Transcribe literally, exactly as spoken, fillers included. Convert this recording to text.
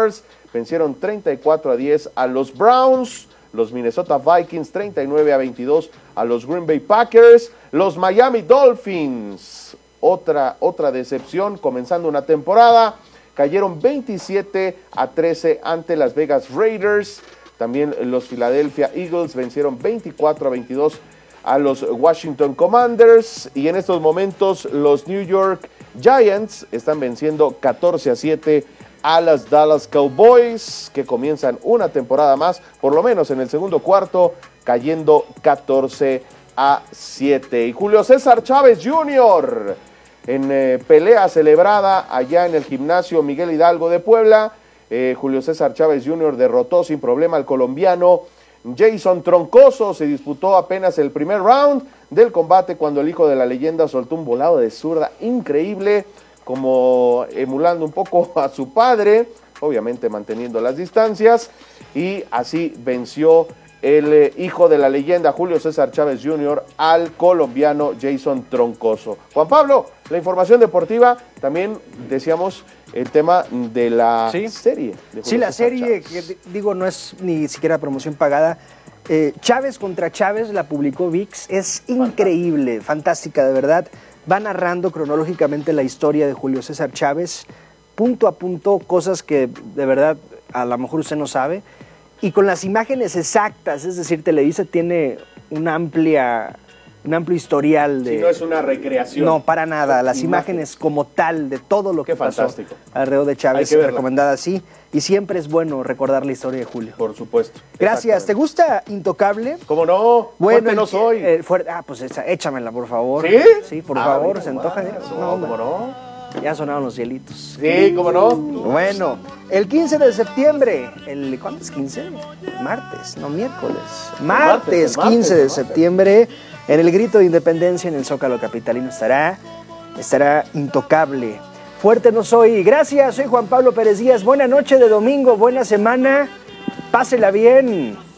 Jaguars vencieron treinta y cuatro a diez a los Browns. Los Minnesota Vikings treinta y nueve a veintidós a los Green Bay Packers. Los Miami Dolphins, otra, otra decepción comenzando una temporada, cayeron veintisiete a trece ante las Vegas Raiders. También los Philadelphia Eagles vencieron veinticuatro a veintidós a los Washington Commanders. Y en estos momentos los New York Giants están venciendo catorce a siete a las Dallas Cowboys, que comienzan una temporada más, por lo menos en el segundo cuarto, cayendo catorce a siete. Y Julio César Chávez junior, en eh, pelea celebrada allá en el gimnasio Miguel Hidalgo de Puebla, eh, Julio César Chávez junior derrotó sin problema al colombiano Jason Troncoso. Se disputó apenas el primer round del combate cuando el hijo de la leyenda soltó un volado de zurda increíble, como emulando un poco a su padre, obviamente manteniendo las distancias, y así venció el eh, hijo de la leyenda Julio César Chávez junior al colombiano Jason Troncoso. Juan Pablo, la información deportiva, también decíamos el tema de la ¿Sí? serie. De sí, la César serie, Chávez. que digo, no es ni siquiera promoción pagada. Eh, Chávez contra Chávez, la publicó V I X, es increíble, fantástica, de verdad. Va narrando cronológicamente la historia de Julio César Chávez, punto a punto, cosas que de verdad a lo mejor usted no sabe, y con las imágenes exactas, es decir, Televisa tiene una amplia, un amplio historial de... Si no es una recreación. No, para nada, las imágenes, imágenes como tal de todo lo que Qué pasó fantástico. alrededor de Chávez, recomendada así, y siempre es bueno recordar la historia de Julio. Por supuesto. Gracias. ¿Te gusta Intocable? ¿Cómo no? Bueno, Fuerte no soy. Eh, fuerte, ah, pues esa, échamela, por favor. ¿Sí? Sí, por ah, favor, no, se antoja. Man, No, ¿Cómo no? Ya sonaron los hielitos. Sí, ¿cómo no? Bueno, el quince de septiembre, el, ¿cuándo es quince? Martes, no miércoles. Martes, martes quince de septiembre, en el Grito de Independencia en el Zócalo capitalino estará, estará Intocable. Fuerte no soy. Gracias, soy Juan Pablo Pérez Díaz. Buena noche de domingo, buena semana. Pásela bien.